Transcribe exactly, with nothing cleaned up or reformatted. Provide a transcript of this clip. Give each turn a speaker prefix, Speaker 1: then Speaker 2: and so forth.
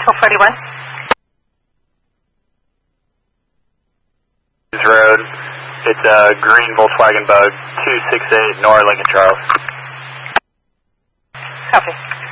Speaker 1: Bravo forty-one.
Speaker 2: Road. It's a green Volkswagen Bug, two six eight Nora Lincoln Charles.
Speaker 1: Copy.